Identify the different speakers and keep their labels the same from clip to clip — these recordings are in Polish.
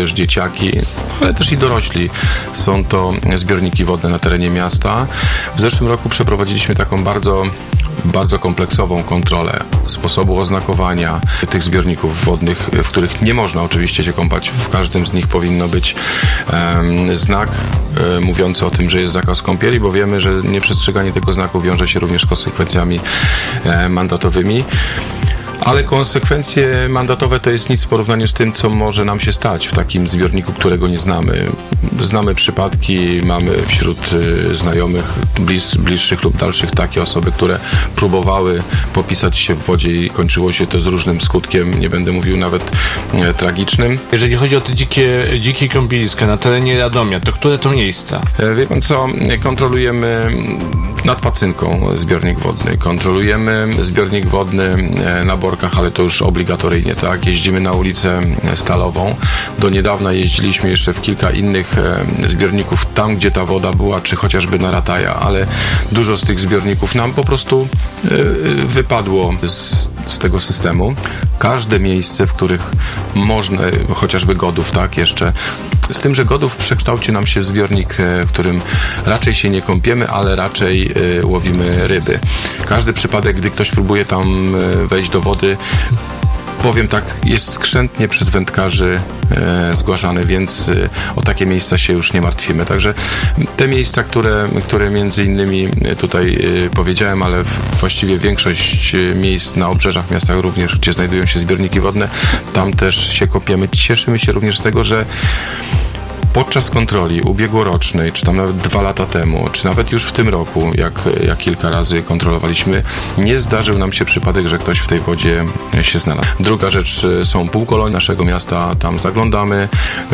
Speaker 1: młodzież, dzieciaki, ale też i dorośli. Są to zbiorniki wodne na terenie miasta. W zeszłym roku przeprowadziliśmy taką bardzo kompleksową kontrolę sposobu oznakowania tych zbiorników wodnych, w których nie można oczywiście się kąpać. W każdym z nich powinno być znak mówiący o tym, że jest zakaz kąpieli, bo wiemy, że nieprzestrzeganie tego znaku wiąże się również z konsekwencjami mandatowymi. Ale konsekwencje mandatowe to jest nic w porównaniu z tym, co może nam się stać w takim zbiorniku, którego nie znamy. Znamy przypadki, mamy wśród znajomych, bliższych lub dalszych takie osoby, które próbowały popisać się w wodzie i kończyło się to z różnym skutkiem, nie będę mówił nawet tragicznym.
Speaker 2: Jeżeli chodzi o te dzikie kąpieliska na terenie Radomia, to które to miejsca?
Speaker 1: Wie pan co, kontrolujemy nad Pacynką zbiornik wodny, kontrolujemy zbiornik wodny na Borkach, ale to już obligatoryjnie, tak? Jeździmy na ulicę Stalową. Do niedawna jeździliśmy jeszcze w kilka innych zbiorników, tam gdzie ta woda była, czy chociażby na Rataja, ale dużo z tych zbiorników nam po prostu wypadło z tego systemu. Każde miejsce, w których można, chociażby Godów, tak, jeszcze, z tym, że Godów przekształcił nam się w zbiornik, w którym raczej się nie kąpiemy, ale raczej łowimy ryby. Każdy przypadek, gdy ktoś próbuje tam wejść do wody, powiem tak, jest skrzętnie przez wędkarzy zgłaszany, więc o takie miejsca się już nie martwimy. Także te miejsca, które między innymi tutaj powiedziałem, ale właściwie większość miejsc na obrzeżach miasta również, gdzie znajdują się zbiorniki wodne, tam też się kopiemy. Cieszymy się również z tego, że podczas kontroli ubiegłorocznej, czy tam nawet 2 lata temu, czy nawet już w tym roku, jak kilka razy kontrolowaliśmy, nie zdarzył nam się przypadek, że ktoś w tej wodzie się znalazł. Druga rzecz, są półkolonie naszego miasta, tam zaglądamy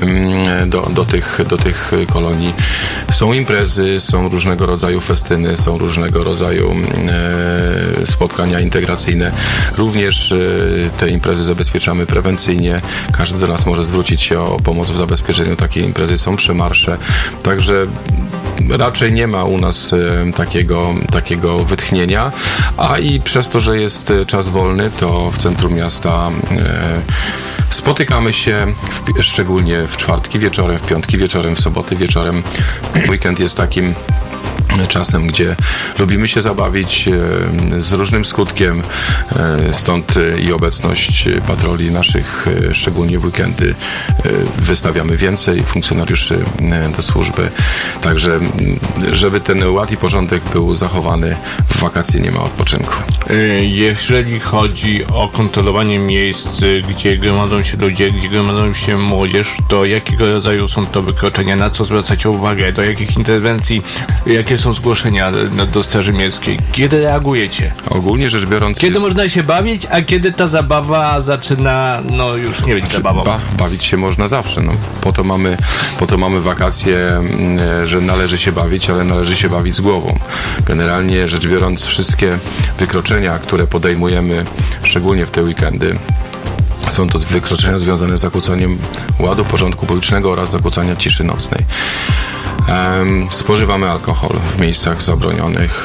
Speaker 1: do tych kolonii. Są imprezy, są różnego rodzaju festyny, są różnego rodzaju spotkania integracyjne. Również te imprezy zabezpieczamy prewencyjnie. Każdy do nas może zwrócić się o pomoc w zabezpieczeniu takiej imprezy. Są przemarsze, także raczej nie ma u nas takiego wytchnienia, a i przez to, że jest czas wolny, to w centrum miasta spotykamy się szczególnie w czwartki wieczorem, w piątki wieczorem, w soboty wieczorem. Weekend jest takim czasem, gdzie lubimy się zabawić z różnym skutkiem, stąd i obecność patroli naszych, szczególnie w weekendy wystawiamy więcej funkcjonariuszy do służby, także żeby ten ład i porządek był zachowany, w wakacje nie ma odpoczynku.
Speaker 2: Jeżeli chodzi o kontrolowanie miejsc, gdzie gromadzą się ludzie, gdzie gromadzą się młodzież, to jakiego rodzaju są to wykroczenia, na co zwracacie uwagę, do jakich interwencji, jakie są zgłoszenia do Straży Miejskiej? Kiedy reagujecie?
Speaker 1: Ogólnie rzecz biorąc...
Speaker 2: Kiedy można się bawić, a kiedy ta zabawa zaczyna, już nie być zabawą?
Speaker 1: Bawić się można zawsze. Po to mamy wakacje, że należy się bawić, ale należy się bawić z głową. Generalnie rzecz biorąc, wszystkie wykroczenia, które podejmujemy, szczególnie w te weekendy, są to wykroczenia związane z zakłócaniem ładu, porządku publicznego oraz zakłócania ciszy nocnej. Spożywamy alkohol w miejscach zabronionych.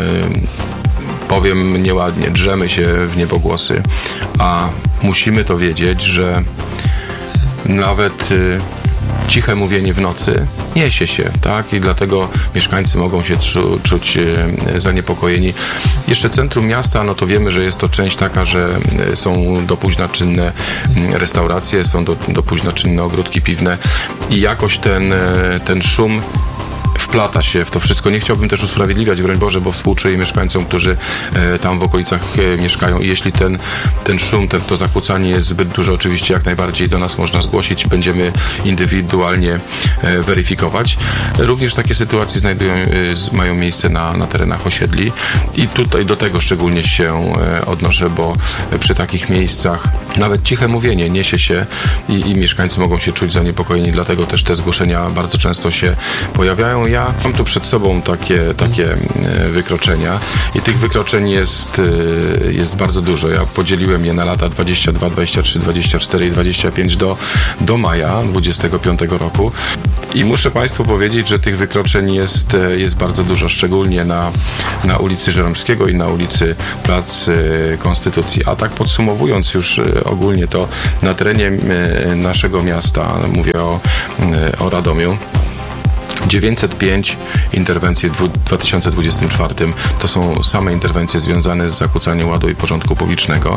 Speaker 1: Powiem nieładnie, drzemy się w niebogłosy, a musimy to wiedzieć, że nawet ciche mówienie w nocy niesie się, tak? I dlatego mieszkańcy mogą się czuć zaniepokojeni. Jeszcze centrum miasta, to wiemy, że jest to część taka, że są do późna czynne restauracje, są do późna czynne ogródki piwne i jakoś ten szum wplata się w to wszystko. Nie chciałbym też usprawiedliwiać, broń Boże, bo współczuję mieszkańcom, którzy tam w okolicach mieszkają i jeśli ten szum, to zakłócanie jest zbyt duże, oczywiście jak najbardziej do nas można zgłosić, będziemy indywidualnie weryfikować. Również takie sytuacje mają miejsce na terenach osiedli i tutaj do tego szczególnie się odnoszę, bo przy takich miejscach nawet ciche mówienie niesie się i mieszkańcy mogą się czuć zaniepokojeni, dlatego też te zgłoszenia bardzo często się pojawiają. Ja mam tu przed sobą takie wykroczenia i tych wykroczeń jest bardzo dużo. Ja podzieliłem je na lata 22, 23, 24 i 25 do maja 25 roku. I muszę Państwu powiedzieć, że tych wykroczeń jest bardzo dużo, szczególnie na ulicy Żeromskiego i na ulicy Plac Konstytucji. A tak podsumowując już ogólnie to na terenie naszego miasta, mówię o Radomiu, 905 interwencji w 2024 to są same interwencje związane z zakłócaniem ładu i porządku publicznego.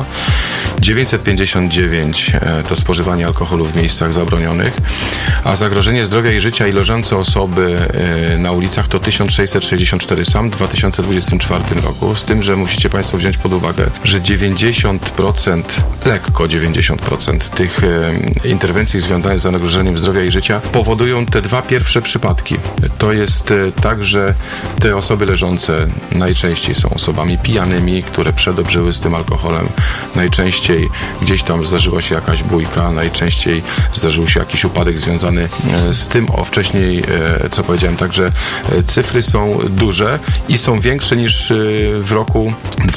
Speaker 1: 959 to spożywanie alkoholu w miejscach zabronionych, a zagrożenie zdrowia i życia i leżące osoby na ulicach to 1664 sam w 2024 roku. Z tym, że musicie Państwo wziąć pod uwagę, że 90%, lekko 90% tych interwencji związanych z zagrożeniem zdrowia i życia powodują te dwa pierwsze przypadki. To jest tak, że te osoby leżące najczęściej są osobami pijanymi, które przedobrzyły z tym alkoholem. Najczęściej gdzieś tam zdarzyła się jakaś bójka, najczęściej zdarzył się jakiś upadek związany z tym, wcześniej, co powiedziałem. Także cyfry są duże i są większe niż w roku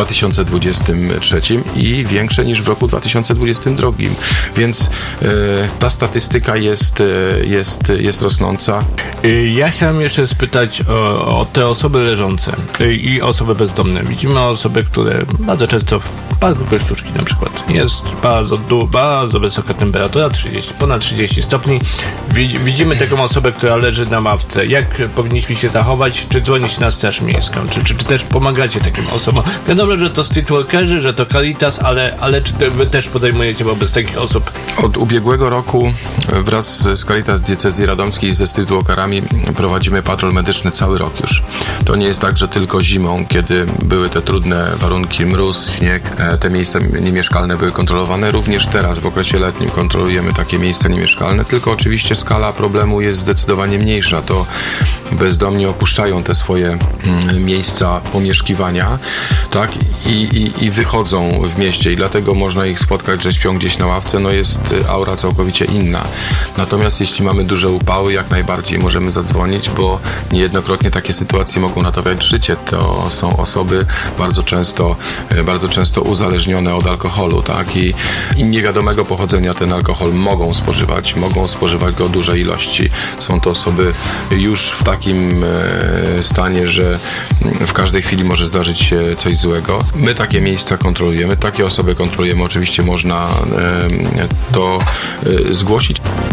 Speaker 1: 2023 i większe niż w roku 2022. Więc ta statystyka jest rosnąca.
Speaker 2: Ja chciałem jeszcze spytać o te osoby leżące i osoby bezdomne. Widzimy osoby, które bardzo często w parku Kościuszki na przykład jest bardzo wysoka temperatura, ponad 30 stopni. Widzimy taką osobę, która leży na ławce. Jak powinniśmy się zachować? Czy dzwonić na Straż Miejską? Czy też pomagacie takim osobom? Wiadomo, że to streetworkerzy, że to Caritas, ale czy wy też podejmujecie wobec takich osób?
Speaker 1: Od ubiegłego roku wraz z Caritas Diecezji Radomskiej ze streetwalkerami prowadzimy patrol medyczny cały rok już. To nie jest tak, że tylko zimą, kiedy były te trudne warunki, mróz, śnieg, te miejsca niemieszkalne były kontrolowane. Również teraz w okresie letnim kontrolujemy takie miejsca niemieszkalne, tylko oczywiście skala problemu jest zdecydowanie mniejsza. To bezdomni opuszczają te swoje miejsca pomieszkiwania, tak? I wychodzą w mieście i dlatego można ich spotkać, że śpią gdzieś na ławce. No jest aura całkowicie inna. Natomiast jeśli mamy duże upały, jak najbardziej możemy zadzwonić, bo niejednokrotnie takie sytuacje mogą ratować życie. To są osoby bardzo często uzależnione od alkoholu, tak? I niewiadomego pochodzenia ten alkohol mogą spożywać go w dużej ilości. Są to osoby już w takim stanie, że w każdej chwili może zdarzyć się coś złego. My takie miejsca kontrolujemy, takie osoby kontrolujemy. Oczywiście można to zgłosić.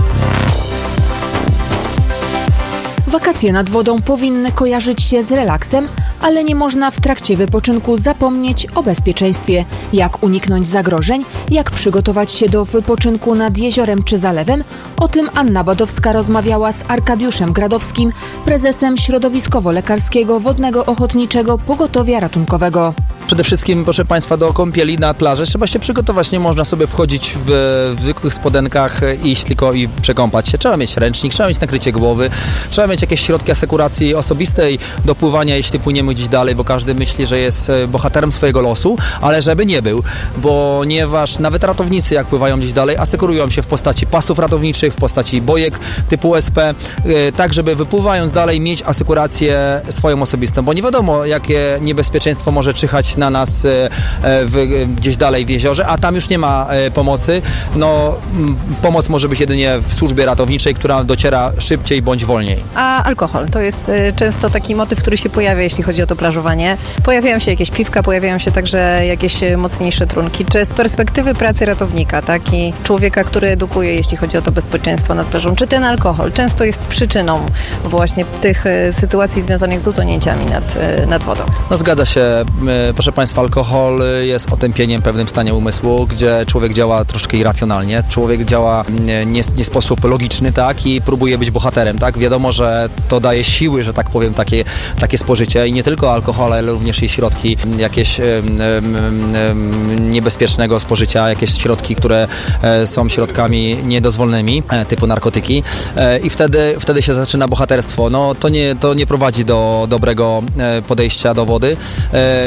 Speaker 3: Wakacje nad wodą powinny kojarzyć się z relaksem, ale nie można w trakcie wypoczynku zapomnieć o bezpieczeństwie. Jak uniknąć zagrożeń? Jak przygotować się do wypoczynku nad jeziorem czy zalewem? O tym Anna Badowska rozmawiała z Arkadiuszem Gradowskim, prezesem Środowiskowo-Lekarskiego Wodnego Ochotniczego Pogotowia Ratunkowego.
Speaker 4: Przede wszystkim, proszę Państwa, do kąpieli na plaży trzeba się przygotować. Nie można sobie wchodzić w zwykłych spodenkach, iść tylko i przekąpać się. Trzeba mieć ręcznik, trzeba mieć nakrycie głowy, trzeba mieć jakieś środki asekuracji osobistej do pływania, jeśli płyniemy gdzieś dalej, bo każdy myśli, że jest bohaterem swojego losu, ale żeby nie był, ponieważ nawet ratownicy, jak pływają gdzieś dalej, asekurują się w postaci pasów ratowniczych, w postaci bojek typu SP, tak żeby wypływając dalej mieć asekurację swoją osobistą, bo nie wiadomo, jakie niebezpieczeństwo może czyhać na nas gdzieś dalej w jeziorze, a tam już nie ma pomocy. No, pomoc może być jedynie w służbie ratowniczej, która dociera szybciej bądź wolniej.
Speaker 5: A alkohol to jest często taki motyw, który się pojawia, jeśli chodzi o to plażowanie. Pojawiają się jakieś piwka, pojawiają się także jakieś mocniejsze trunki. Czy z perspektywy pracy ratownika, tak, i człowieka, który edukuje, jeśli chodzi o to bezpieczeństwo nad plażą, czy ten alkohol często jest przyczyną właśnie tych sytuacji związanych z utonięciami nad wodą?
Speaker 4: No zgadza się. Proszę Państwa, alkohol jest otępieniem w pewnym stanie umysłu, gdzie człowiek działa troszkę irracjonalnie, człowiek działa nie w sposób logiczny, tak, i próbuje być bohaterem, tak. Wiadomo, że to daje siły, że tak powiem, takie spożycie i nie tylko alkohol, ale również i środki jakieś niebezpiecznego spożycia, jakieś środki, które są środkami niedozwolnymi, typu narkotyki, i wtedy się zaczyna bohaterstwo. No to nie prowadzi do dobrego podejścia do wody.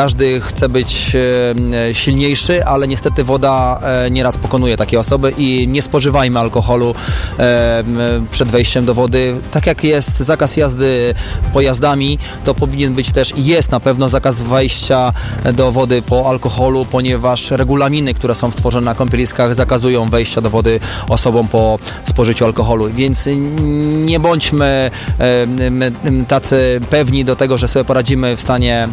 Speaker 4: każdy chce być silniejszy, ale niestety woda nieraz pokonuje takie osoby i nie spożywajmy alkoholu przed wejściem do wody. Tak jak jest zakaz jazdy pojazdami, to powinien być też i jest na pewno zakaz wejścia do wody po alkoholu, ponieważ regulaminy, które są stworzone na kąpieliskach, zakazują wejścia do wody osobom po spożyciu alkoholu, więc nie bądźmy tacy pewni do tego, że sobie poradzimy w stanie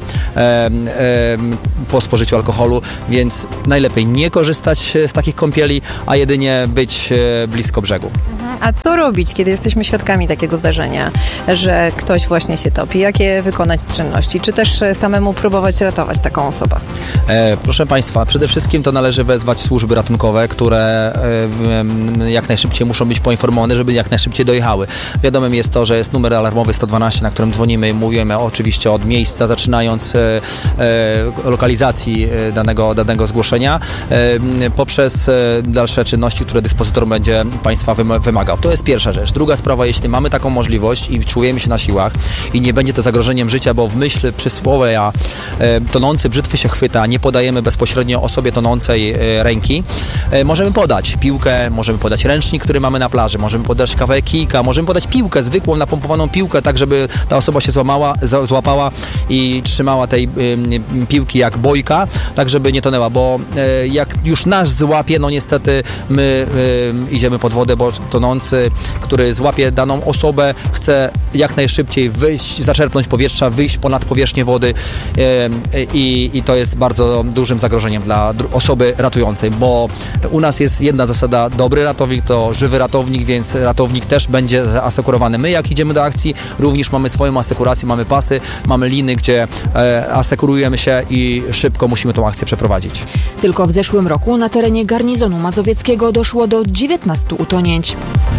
Speaker 4: po spożyciu alkoholu, więc najlepiej nie korzystać z takich kąpieli, a jedynie być blisko brzegu.
Speaker 5: A co robić, kiedy jesteśmy świadkami takiego zdarzenia, że ktoś właśnie się topi? Jakie wykonać czynności? Czy też samemu próbować ratować taką osobę?
Speaker 4: Proszę Państwa, przede wszystkim to należy wezwać służby ratunkowe, które jak najszybciej muszą być poinformowane, żeby jak najszybciej dojechały. Wiadomym jest to, że jest numer alarmowy 112, na którym dzwonimy i mówimy oczywiście od miejsca, zaczynając lokalizacji danego zgłoszenia, poprzez dalsze czynności, które dyspozytor będzie Państwa wymagał. To jest pierwsza rzecz. Druga sprawa, jeśli mamy taką możliwość i czujemy się na siłach i nie będzie to zagrożeniem życia, bo w myśl przysłowia tonący brzytwy się chwyta, nie podajemy bezpośrednio osobie tonącej ręki, możemy podać piłkę, możemy podać ręcznik, który mamy na plaży, możemy podać kawałek kijka, możemy podać piłkę, zwykłą, napompowaną piłkę, tak żeby ta osoba się złapała i trzymała tej piłki jak bojka, tak żeby nie tonęła, bo jak już nas złapie, no niestety my idziemy pod wodę, bo tonący, który złapie daną osobę, chce jak najszybciej wyjść, zaczerpnąć powietrza, wyjść ponad powierzchnię wody i to jest bardzo dużym zagrożeniem dla osoby ratującej, bo u nas jest jedna zasada, dobry ratownik to żywy ratownik, więc ratownik też będzie zaasekurowany. My jak idziemy do akcji, również mamy swoją asekurację, mamy pasy, mamy liny, gdzie asekurujemy się i szybko musimy tą akcję przeprowadzić.
Speaker 3: Tylko w zeszłym roku na terenie garnizonu mazowieckiego doszło do 19 utonięć.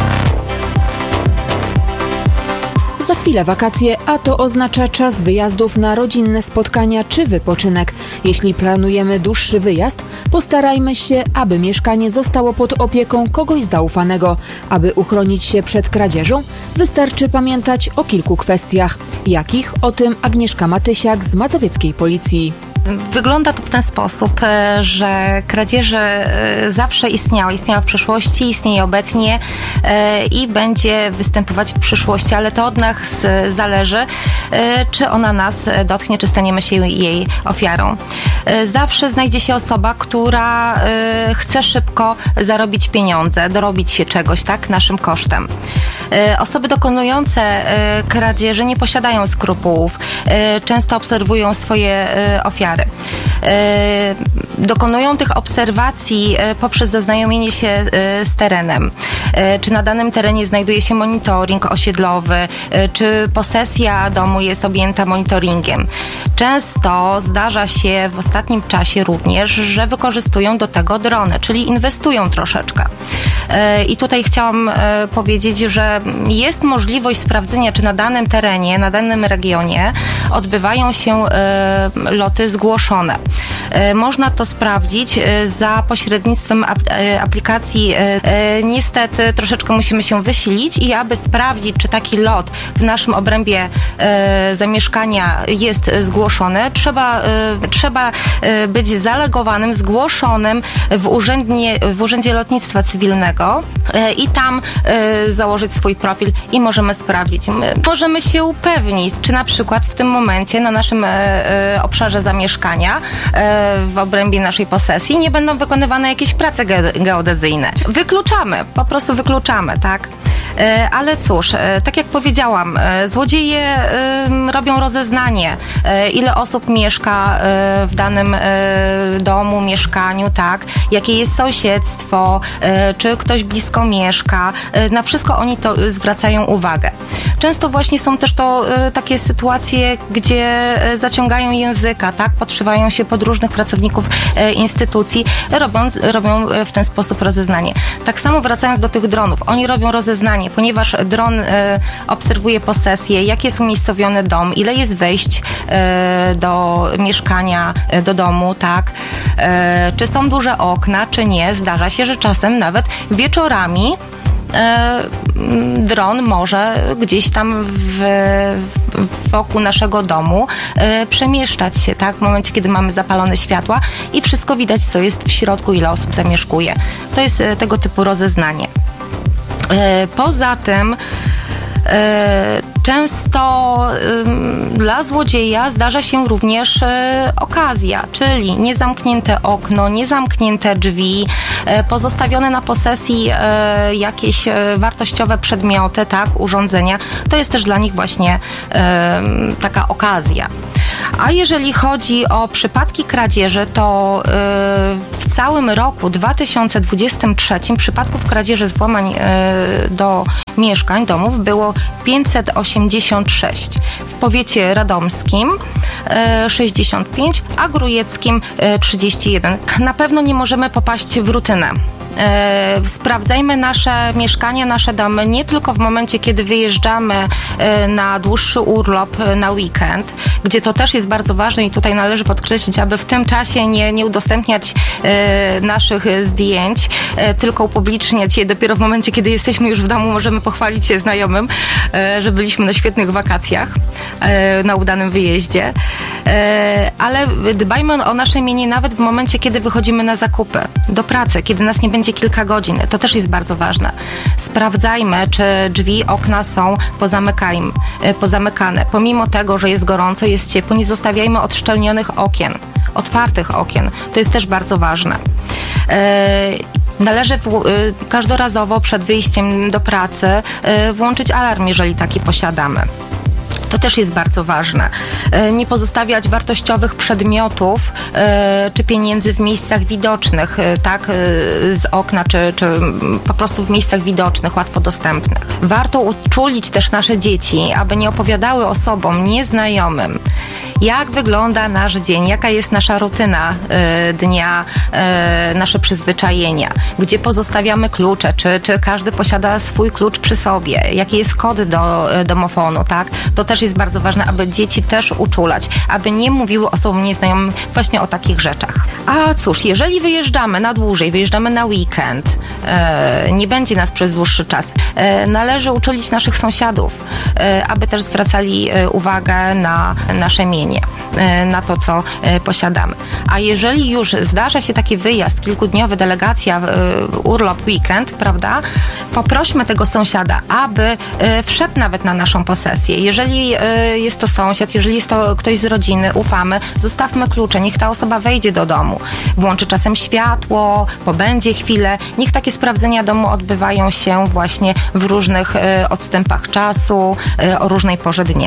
Speaker 3: Za chwilę wakacje, a to oznacza czas wyjazdów na rodzinne spotkania czy wypoczynek. Jeśli planujemy dłuższy wyjazd, postarajmy się, aby mieszkanie zostało pod opieką kogoś zaufanego. Aby uchronić się przed kradzieżą, wystarczy pamiętać o kilku kwestiach. Jakich? O tym Agnieszka Matysiak z mazowieckiej policji.
Speaker 6: Wygląda to w ten sposób, że kradzieże zawsze istniała w przeszłości, istnieje obecnie i będzie występować w przyszłości, ale to od nas zależy, czy ona nas dotknie, czy staniemy się jej ofiarą. Zawsze znajdzie się osoba, która chce szybko zarobić pieniądze, dorobić się czegoś, tak, naszym kosztem. Osoby dokonujące kradzieży nie posiadają skrupułów, często obserwują swoje ofiary. Dokonują tych obserwacji poprzez zaznajomienie się z terenem. Czy na danym terenie znajduje się monitoring osiedlowy, czy posesja domu jest objęta monitoringiem. Często zdarza się w ostatnim czasie również, że wykorzystują do tego drony, czyli inwestują troszeczkę. I tutaj chciałam powiedzieć, że jest możliwość sprawdzenia, czy na danym terenie, na danym regionie odbywają się loty zgłoszone. Można to sprawdzić za pośrednictwem aplikacji. Niestety troszeczkę musimy się wysilić i aby sprawdzić, czy taki lot w naszym obrębie zamieszkania jest zgłoszony, trzeba być zalegowanym, zgłoszonym w Urzędzie Lotnictwa Cywilnego i tam założyć swój profil i możemy sprawdzić. Możemy się upewnić, czy na przykład w tym momencie na naszym obszarze zamieszkania w obrębie naszej posesji nie będą wykonywane jakieś prace geodezyjne. Po prostu wykluczamy, tak? Ale cóż, tak jak powiedziałam, złodzieje robią rozeznanie, ile osób mieszka w danym domu, mieszkaniu, tak? Jakie jest sąsiedztwo, czy ktoś blisko mieszka. Na wszystko oni to zwracają uwagę. Często właśnie są też to takie sytuacje, gdzie zaciągają języka, tak? Podszywają się pod różnych pracowników instytucji, robią w ten sposób rozeznanie. Tak samo wracając do tych dronów, oni robią rozeznanie, ponieważ dron obserwuje posesję, jak jest umiejscowiony dom, ile jest wejść do mieszkania, do domu, tak? Czy są duże okna, czy nie. Zdarza się, że czasem nawet wieczorami dron może gdzieś tam wokół naszego domu przemieszczać się, tak? W momencie, kiedy mamy zapalone światła i wszystko widać, co jest w środku, ile osób zamieszkuje. To jest tego typu rozeznanie. Poza tym często dla złodzieja zdarza się również okazja, czyli niezamknięte okno, niezamknięte drzwi, pozostawione na posesji jakieś wartościowe przedmioty, tak, urządzenia. To jest też dla nich właśnie taka okazja. A jeżeli chodzi o przypadki kradzieży, to w całym roku 2023 przypadków kradzieży z włamań do mieszkań, domów było 586. W powiecie radomskim 65, a grójeckim 31. Na pewno nie możemy popaść w rutynę. Sprawdzajmy nasze mieszkania, nasze domy nie tylko w momencie, kiedy wyjeżdżamy na dłuższy urlop, na weekend, gdzie to też jest bardzo ważne i tutaj należy podkreślić, aby w tym czasie nie udostępniać naszych zdjęć, tylko upubliczniać je dopiero w momencie, kiedy jesteśmy już w domu, możemy pochwalić się znajomym, że byliśmy na świetnych wakacjach, na udanym wyjeździe, ale dbajmy o nasze mienie nawet w momencie, kiedy wychodzimy na zakupy, do pracy, kiedy nas nie będzie kilka godzin. To też jest bardzo ważne. Sprawdzajmy, czy drzwi, okna są pozamykane. Pomimo tego, że jest gorąco, jest ciepło, nie zostawiajmy odszczelnionych okien, otwartych okien. To jest też bardzo ważne. Należy każdorazowo przed wyjściem do pracy włączyć alarm, jeżeli taki posiadamy. To też jest bardzo ważne. Nie pozostawiać wartościowych przedmiotów czy pieniędzy w miejscach widocznych, tak, z okna, czy po prostu w miejscach widocznych, łatwo dostępnych. Warto uczulić też nasze dzieci, aby nie opowiadały osobom nieznajomym, jak wygląda nasz dzień, jaka jest nasza rutyna dnia, nasze przyzwyczajenia, gdzie pozostawiamy klucze, czy każdy posiada swój klucz przy sobie, jaki jest kod do domofonu, tak? To też jest bardzo ważne, aby dzieci też uczulać, aby nie mówiły osobom nieznajomym właśnie o takich rzeczach. A cóż, jeżeli wyjeżdżamy na dłużej, wyjeżdżamy na weekend, nie będzie nas przez dłuższy czas, należy uczulić naszych sąsiadów, aby też zwracali uwagę na nasze mienie, na to, co posiadamy. A jeżeli już zdarza się taki wyjazd kilkudniowy, delegacja, urlop, weekend, prawda, poprośmy tego sąsiada, aby wszedł nawet na naszą posesję. Jeżeli jest to sąsiad, jeżeli jest to ktoś z rodziny, ufamy, zostawmy klucze, niech ta osoba wejdzie do domu, włączy czasem światło, pobędzie chwilę, niech takie sprawdzenia domu odbywają się właśnie w różnych odstępach czasu, o różnej porze dnia.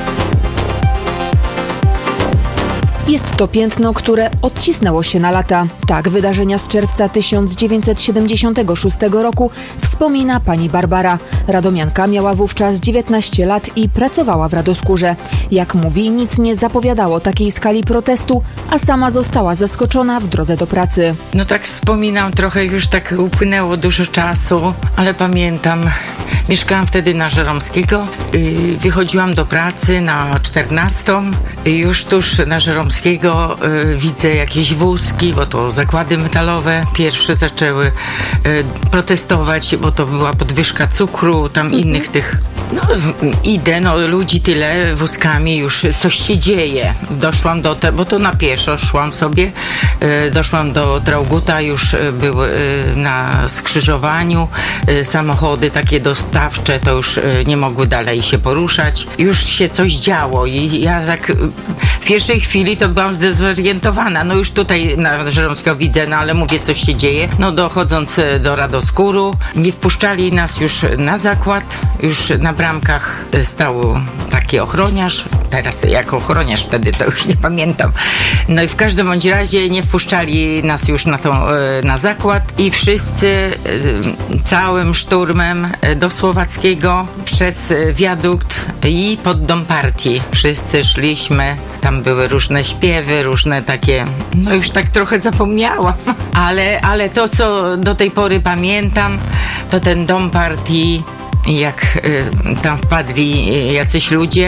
Speaker 3: Jest to piętno, które odcisnęło się na lata. Tak wydarzenia z czerwca 1976 roku wspomina pani Barbara. Radomianka miała wówczas 19 lat i pracowała w Radoskórze. Jak mówi, nic nie zapowiadało takiej skali protestu, a sama została zaskoczona w drodze do pracy.
Speaker 7: No tak wspominam, trochę już tak upłynęło dużo czasu, ale pamiętam, mieszkałam wtedy na Żeromskiego, wychodziłam do pracy na 14 i już tuż na Żeromskiego widzę jakieś wózki, bo to zakłady metalowe pierwsze zaczęły protestować, bo to była podwyżka cukru, tam innych tych, idę, ludzi tyle wózkami, już coś się dzieje. Doszłam bo to na pieszo szłam sobie, doszłam do Trauguta, już były na skrzyżowaniu samochody takie dostawcze, to już nie mogły dalej się poruszać. Już się coś działo i ja tak w pierwszej chwili to byłam zdezorientowana. No już tutaj na Żeromskiego widzę, ale mówię, coś się dzieje. Dochodząc do Radoskóru, nie wpuszczali nas już na zakład, już na bramkach stał taki ochroniarz. Teraz jako ochroniarz, wtedy to już nie pamiętam. No i w każdym bądź razie nie wpuszczali nas już na zakład i wszyscy całym szturmem do Słowackiego przez wiadukt i pod dom partii. Wszyscy szliśmy, tam były różne śpiewy, różne takie, już tak trochę zapomniałam, ale to, co do tej pory pamiętam, to ten dom partii, jak tam wpadli jacyś ludzie,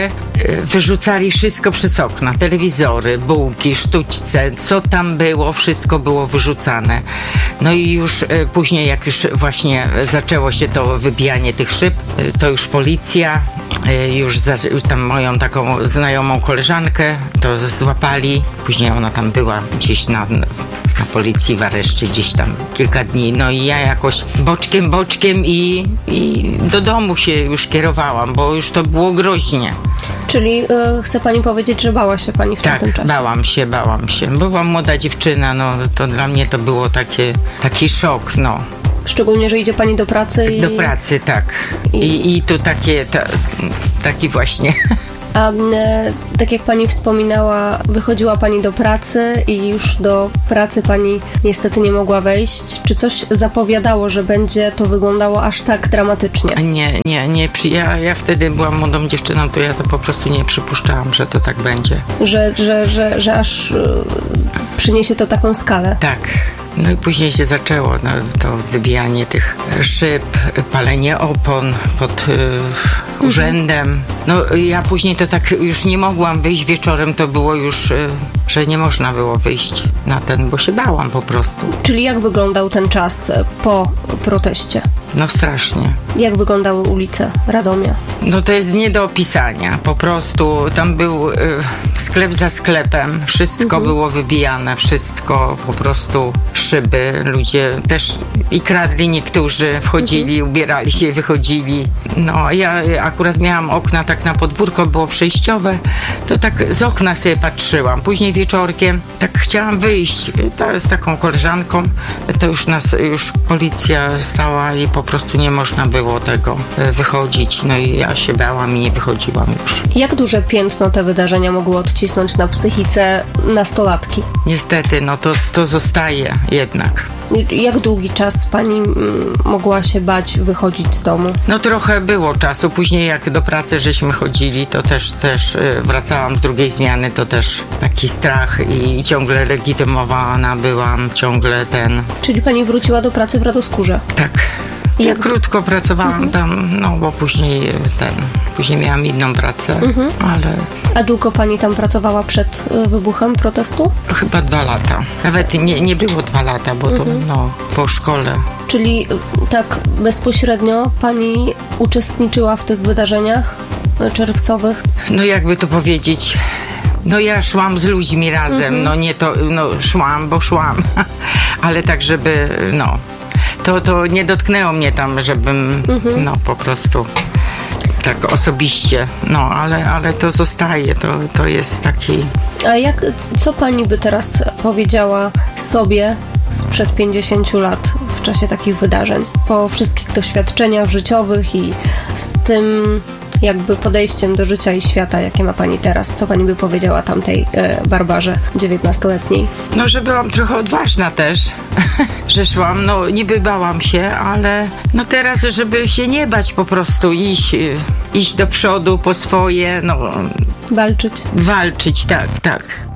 Speaker 7: wyrzucali wszystko przez okna. Telewizory, bułki, sztućce, co tam było, wszystko było wyrzucane. No i już później, jak już właśnie zaczęło się to wybijanie tych szyb, to już policja, już tam moją taką znajomą koleżankę to złapali. Później ona tam była gdzieś na policji w areszcie gdzieś tam kilka dni. No i ja jakoś boczkiem i do domu się już kierowałam, bo już to było groźnie.
Speaker 8: Czyli chce pani powiedzieć, że bała się pani w tamtym czasie?
Speaker 7: Tak, bałam się. Byłam młoda dziewczyna, no to dla mnie to było taki szok, no.
Speaker 8: Szczególnie, że idzie pani do pracy
Speaker 7: Do pracy, tak. I tu taki właśnie...
Speaker 8: A tak jak pani wspominała, wychodziła pani do pracy i już do pracy pani niestety nie mogła wejść. Czy coś zapowiadało, że będzie to wyglądało aż tak dramatycznie?
Speaker 7: Nie. Ja wtedy byłam młodą dziewczyną, to ja to po prostu nie przypuszczałam, że to tak będzie.
Speaker 8: Że aż przyniesie to taką skalę?
Speaker 7: Tak. No i później się zaczęło to wybijanie tych szyb, palenie opon pod urzędem. No ja później to tak już nie mogłam wyjść wieczorem, to było już, że nie można było wyjść na bo się bałam po prostu.
Speaker 8: Czyli jak wyglądał ten czas po proteście?
Speaker 7: No strasznie.
Speaker 8: Jak wyglądały ulice Radomia?
Speaker 7: No to jest nie do opisania. Po prostu tam był sklep za sklepem. Wszystko było wybijane. Wszystko po prostu szyby. Ludzie też i kradli niektórzy. Wchodzili, ubierali się, wychodzili. No ja akurat miałam okna tak na podwórko, było przejściowe. To tak z okna sobie patrzyłam. Później wieczorkiem tak chciałam wyjść. Z taką koleżanką. To już policja stała i po prostu nie można było tego wychodzić. No i ja się bałam i nie wychodziłam już.
Speaker 8: Jak duże piętno te wydarzenia mogły odcisnąć na psychice nastolatki?
Speaker 7: Niestety, no to zostaje jednak.
Speaker 8: Jak długi czas pani mogła się bać wychodzić z domu?
Speaker 7: No trochę było czasu. Później jak do pracy żeśmy chodzili, to też wracałam z drugiej zmiany, to też taki strach i ciągle legitymowana byłam, ciągle
Speaker 8: Czyli pani wróciła do pracy w Radoskórze?
Speaker 7: Tak. Ja krótko pracowałam tam, no bo później miałam inną pracę, ale...
Speaker 8: A długo pani tam pracowała przed wybuchem protestu?
Speaker 7: Chyba 2 lata. Nawet nie było 2 lata, bo to po szkole.
Speaker 8: Czyli tak bezpośrednio pani uczestniczyła w tych wydarzeniach czerwcowych?
Speaker 7: No jakby to powiedzieć... No ja szłam z ludźmi razem, szłam, bo szłam, ale tak, żeby, to nie dotknęło mnie tam, żebym, po prostu tak osobiście, ale to zostaje, to jest taki...
Speaker 8: A co pani by teraz powiedziała sobie sprzed 50 lat w czasie takich wydarzeń? Po wszystkich doświadczeniach życiowych i z tym jakby podejściem do życia i świata, jakie ma pani teraz, co pani by powiedziała tamtej Barbarze 19-letniej?
Speaker 7: No, że byłam trochę odważna też, że szłam, niby bałam się, ale teraz, żeby się nie bać, po prostu iść do przodu po swoje,
Speaker 8: Walczyć.
Speaker 7: Walczyć, tak.